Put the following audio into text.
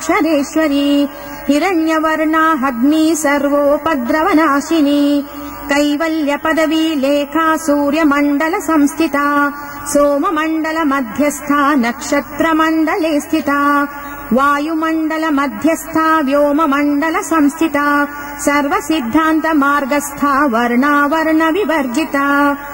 क्षरेश्वरी हिरण्यवर्णाहग्नि सर्वोपद्रवनाशिनी कैवल्य पदवी लेखा सूर्यमण्डल संस्थिता सोममण्डल मध्यस्था नक्षत्रमण्डले स्थिता वायुमण्डल मध्यस्था व्योममण्डल संस्थिता सर्वसिद्धान्त मार्गस्था वर्णावर्ण विवर्जिता